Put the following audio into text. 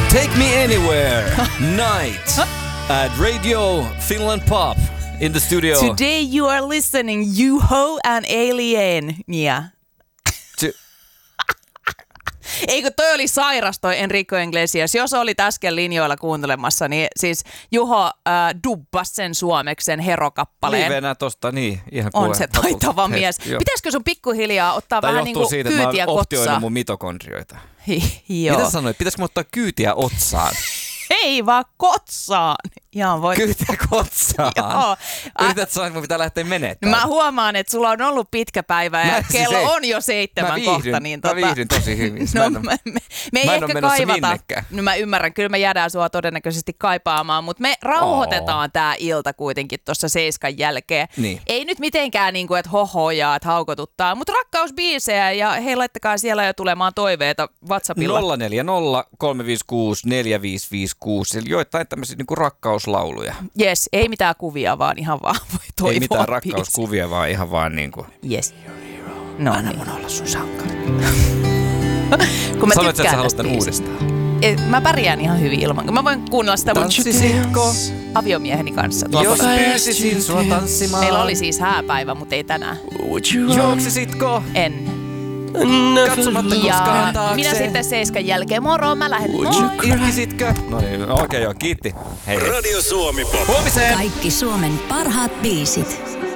Take Me Anywhere, Night at Radio Finland Pop in the studio. Today you are listening Juho and Alien. Yeah. Eikö toi oli sairas toi Enrico Iglesias? Jos olit äsken linjoilla kuuntelemassa, niin siis Juho dubbasi sen suomeksi sen herokappaleen. Livenä tosta, niin. Ihan on se taitava mies. Pitäisikö sun pikkuhiljaa ottaa vähän niin kuin siitä, kyytiä kotsaan? Tai johtuu siitä, että mä oon optioinut mun mitokondrioita. Joo. Mitä sanoit? Pitäisikö mä ottaa kyytiä otsaan? Ei vaan kotsaan. Kyytiä kotsaan? Joo. Yrität sanoa, että mun pitää lähteä menemään. No mä huomaan, että sulla on ollut pitkä päivä ja kello on jo 7 kohta. Niin mä viihdyn tosi hyvin. No, me ei ehkä kaivata. Minnekään. No mä ymmärrän, kyllä me jäädään sua todennäköisesti kaipaamaan, mutta me rauhoitetaan tää ilta kuitenkin tuossa 7 jälkeen. Niin. Ei nyt mitenkään niin kuin, että hohojaa, että haukotuttaa, mutta rakkausbiisejä ja hei, laittakaa siellä jo tulemaan toiveita WhatsAppilla. 040 356 4556. Eli joitain tämmöisiä niinku rakkauslauluja. Jes, ei mitään kuvia, vaan ihan vaan voi toivoa. Ei mitään rakkauskuvia, vaan ihan vaan niinku. Jes. No anna mun olla sun sankari. Kun mä sanoit, että sä haluat tästä tämän uudestaan. Mä pärjään ihan hyvin ilman. Mä voin kuunnella sitä mun aviomieheni kanssa. Jos pyysisin sua tanssimaan. Meillä oli siis hääpäivä, mutta ei tänään. Juoksisitko? En. Katsomatta koskaan taakse. Minä sitten 7 jälkeen. Moro, mä lähden. Moi. Irkisitkö? No niin, okei, kiitti. Hei. Radio Suomi Pop. Huomiseen. Kaikki Suomen parhaat biisit.